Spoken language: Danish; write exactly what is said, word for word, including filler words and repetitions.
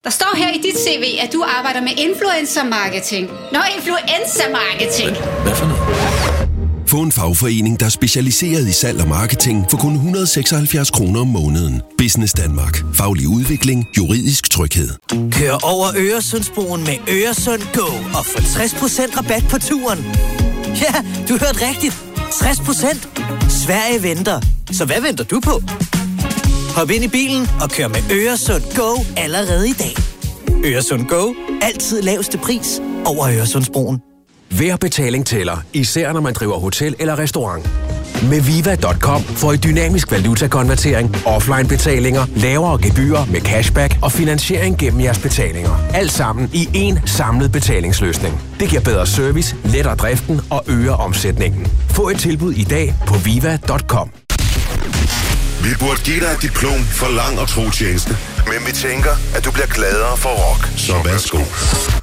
Der står her i dit C V, at du arbejder med influencer marketing. Nå, influencer marketing. Hvad for noget? Få en fagforening, der er specialiseret i salg og marketing for kun et hundrede og seksoghalvfjerds kroner om måneden. Business Danmark. Faglig udvikling. Juridisk tryghed. Kør over Øresundsbroen med Øresund Go og få tres procent rabat på turen. Ja, du hørte rigtigt. tres procent. Sverige venter. Så hvad venter du på? Hop ind i bilen og kør med Øresund Go allerede i dag. Øresund Go. Altid laveste pris over Øresundsbroen. Hver betaling tæller, især når man driver hotel eller restaurant. Med Viva punktum com får I dynamisk valutakonvertering, offline betalinger, lavere gebyrer med cashback og finansiering gennem jeres betalinger. Alt sammen i én samlet betalingsløsning. Det giver bedre service, letter driften og øger omsætningen. Få et tilbud i dag på Viva punktum com. Vi burde give dig et diplom for lang og tro tjeneste, men vi tænker, at du bliver gladere for rock. Så værsgo.